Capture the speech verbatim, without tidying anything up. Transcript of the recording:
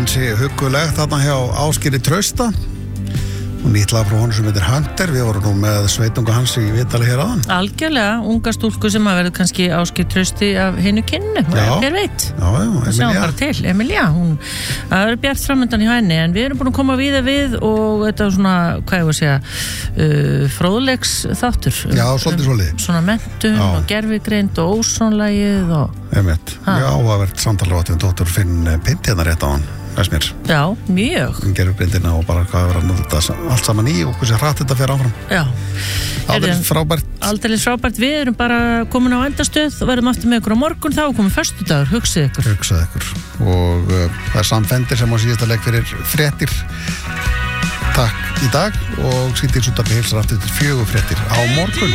ansi huggulegt þarna hjá Ásgeiri Trausta og nýtt lag frá honum sem heitir Hunter. Við vorum nú með sveitungu hans í vitali hér áðan. Algjörlega, unga stúlku sem að verður kannski Ásgeir Trausti af hinu kynnu, hver veit. Já, já, Emilia. Sjáum bara til, Emilia, hún, það er bjart framöndan í henni, en við erum búin að koma víða við og þetta er svona, hvað ég var að segja, uh, fróðleiks þáttur. Já, svolítið svolítið. Svona menntun og gervigreind og ósónlagið og... Einmitt, já, það verður samtalið átt við dóttur Finn Pind hérna rétt á hann. Mér. Já, mjög Hún gerur breyndina og bara hvað er að nota allt saman í og hversu hratt þetta fer áfram. Já. Aldrei frábært. Aldrei frábært, við erum bara komin á endastöð og verðum aftur með ykkur á morgun, þá er komin föstudagur, hugsið ykkur. Hugsið ykkur. Og uh, það er Sam Fender sem á síðasta leik fyrir fréttir. Takk í dag og Sýndís útvarpið heilsar aftur til fjögur fréttir á morgun.